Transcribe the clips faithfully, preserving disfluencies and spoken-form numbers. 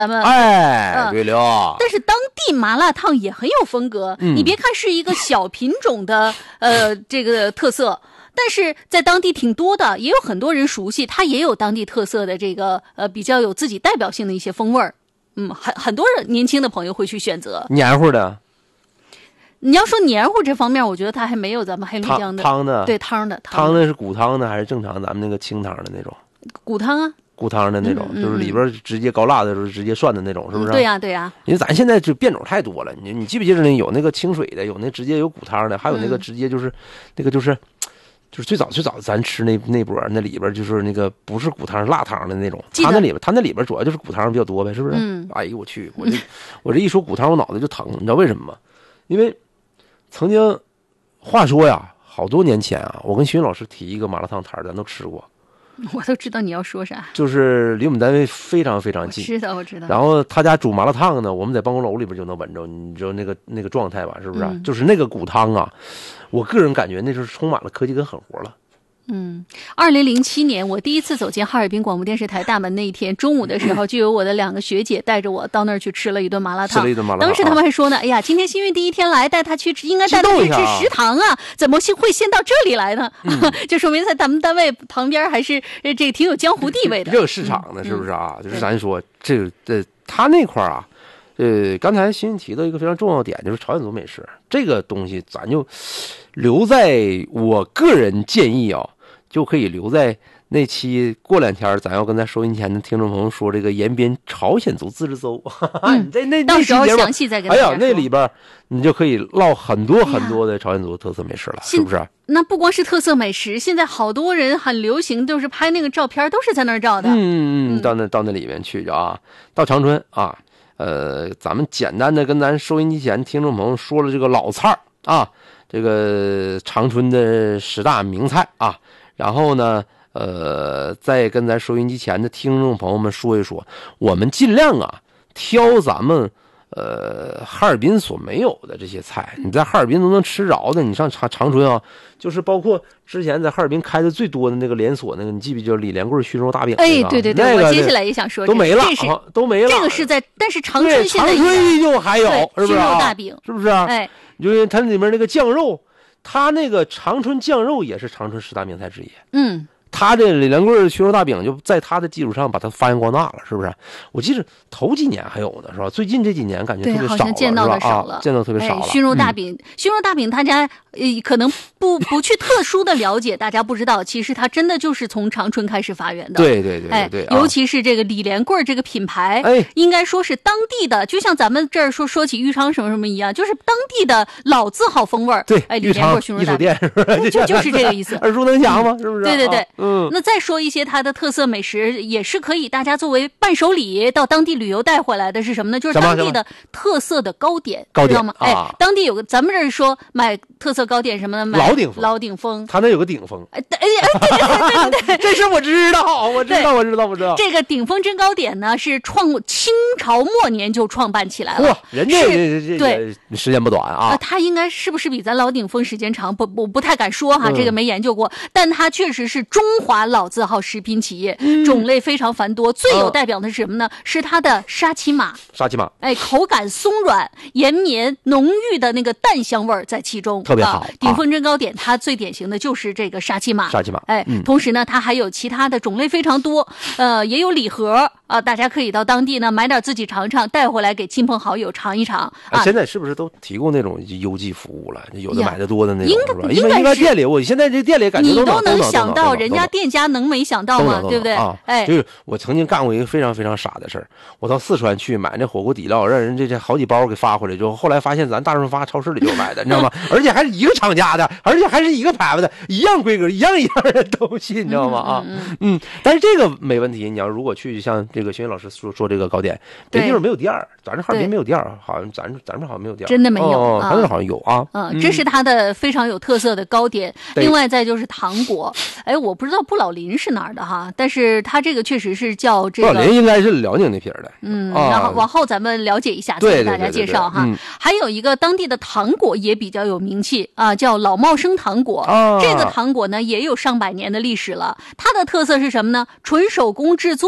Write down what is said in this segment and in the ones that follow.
咱们哎、 呃、 对了。 但是当地麻辣烫也很有风格， 嗯、 你别看是一个小品种的呃这个特色，但是在当地挺多的，也有很多人熟悉，它也有当地特色的这个呃比较有自己代表性的一些风味儿。嗯，很很多人年轻的朋友会去选择黏糊的。 你要说黏糊这方面，我觉得它还没有咱们黑龙江的汤的， 对汤的汤的是骨汤的还是正常咱们那个清汤的那种？ 骨汤啊， 骨汤的那种， 嗯嗯、 就是里边直接高辣的时候直接涮的那种，是不是？ 对呀、啊、对呀、啊。 因为咱现在就变种太多了，你你记不记得呢？有那个清水的，有那直接有骨汤的，还有那个直接就是、嗯、那个就是就是最早最早咱吃那那波那里边就是那个不是骨汤辣汤的那种，它那里边它那里边主要就是骨汤比较多呗，是不是？ 嗯。 哎呦我去，我这我这一说骨汤我脑袋就疼，你知道为什么吗？因为曾经话说呀，好多年前啊，我跟徐云老师提一个麻辣烫摊，咱都吃过。 我都知道你要说啥， 就是离我们单位非常非常近。 知道我知道。 然后他家煮麻辣烫呢，我们在办公楼里边就能闻着，你知道那个那个状态吧？是不是？ 嗯、 就是那个骨汤啊，我个人感觉那就是充满了科技跟狠活了。 嗯，二零零七年我第一次走进哈尔滨广播电视台大门那一天，中午的时候就有我的两个学姐带着我到那儿去吃了一顿麻辣烫。 吃了一顿麻辣烫。 当时他们还说呢，哎呀，今天新运第一天来，带他去应该带他去吃食堂啊，怎么会先到这里来呢？嗯、就说明在咱们单位旁边还是这个挺有江湖地位的， 这有市场的，是不是啊？嗯、就是咱说这个呃，他那块啊。呃，刚才新运提到一个非常重要的点，就是朝鲜族美食这个东西，咱就留在我个人建议啊，就可以留在那期过两天，咱要跟咱收音前的听众朋友说这个延边朝鲜族自治州， 嗯、 你在那到时候详细再跟大家说。 哎呀，那里边你就可以唠很多很多的朝鲜族特色美食了，是不是？ 那不光是特色美食，现在好多人很流行，就是拍那个照片都是在那儿照的。 嗯嗯嗯，到那到那里面去啊，到长春啊。呃，咱们简单的跟咱收音机前听众朋友说了这个老菜啊，这个长春的十大名菜啊，然后呢，呃，再跟咱收音机前的听众朋友们说一说，我们尽量啊挑咱们呃哈尔滨所没有的这些菜，你在哈尔滨都能吃着的，你上长长春啊，就是包括之前在哈尔滨开的最多的那个连锁那个，你记不记得李连贵熏肉大饼？ 哎，对对对， 那个、 我接下来也想说、这个， 都没了， 这是啊、都没了。 这个是在，但是长春现在长春依旧还有，是不是、啊？ 熏肉大饼， 是不是、啊？ 哎， 就是它里面那个酱肉，它那个长春酱肉也是长春十大名菜之一。 嗯。 他这李连贵熏肉大饼就在他的基础上把它发扬光大了，是不是？我记得头几年还有呢，是吧？最近这几年感觉特别少了， 好像见到的少了， 啊、见到特别少了。 哎、熏肉大饼，嗯、熏肉大饼，大家呃可能不不去特殊的了解，大家不知道，其实它真的就是从长春开始发源的。 对对对对对、 哎啊，尤其是这个李连贵这个品牌， 哎， 应该说是当地的，就像咱们这儿说说起豫昌什么什么一样，就是当地的老字号风味儿。 对， 哎，李连贵熏肉大饼， 是不是？ 就就是这个意思， 耳熟能详嘛，是不是？ 对对对， 啊、嗯。 那再说一些它的特色美食，也是可以大家作为伴手礼到当地旅游带回来的，是什么呢？就是当地的特色的糕点， 糕点知道吗？ 啊、 哎，当地有个，咱们这儿说买特色糕点什么的，买老鼎丰， 老鼎丰， 他那有个鼎丰， 哎哎哎，对对对， 这事我知道，我知道，我知道，我知道。 这个鼎丰真糕点呢，是创清朝末年就创办起来了， 哇，人家这这对时间不短啊。 他应该是不是比咱老鼎丰时间长？不，我不太敢说哈， 嗯、 这个没研究过，但它确实是中华老字号食品企业。嗯、种类非常繁多，最有代表的是什么呢？嗯、是它的沙琪玛。 沙琪玛， 哎，口感松软、延绵、浓郁的那个蛋香味儿在其中， 特别好。 啊、鼎丰真糕点它最典型的就是这个沙琪玛。 沙琪玛， 哎， 嗯、 同时呢，它还有其他的种类非常多，呃，也有礼盒啊，大家可以到当地呢买点自己尝尝，带回来给亲朋好友尝一尝。啊， 现在是不是都提供那种邮寄服务了？有的买的多的那种，是吧？ 因为一般店里，我现在这店里感觉你都能想到，人家店家能没想到吗？对不对？ 啊， 哎， 就是我曾经干过一个非常非常傻的事儿，我到四川去买那火锅底料，让人这这好几包给发回来之后，后来发现咱大润发超市里就有卖的，你知道吗？而且还是一个厂家的，而且还是一个牌子的，一样规格，一样一样的东西，你知道吗？啊， 嗯, 嗯, 嗯，但是这个没问题。你要如果去像这个徐云老师说说这个糕点，别地方没有店儿，咱这哈尔滨没有店儿，好像咱咱这好像没有店儿， 真的没有， 哦， 啊、 咱这好像有啊。 嗯，这是它的非常有特色的糕点。另外再就是糖果，哎，我不知道不老林是哪儿的哈，但是它这个确实是叫这个。 不老林应该是辽宁那片的。 嗯， 啊、 然后往后咱们了解一下，再给大家介绍哈。 对对对对对嗯、 还有一个当地的糖果也比较有名气啊，叫老茂生糖果。 啊、 这个糖果呢也有上百年的历史了，它的特色是什么呢？纯手工制作。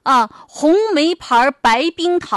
啊，红梅牌白冰糖。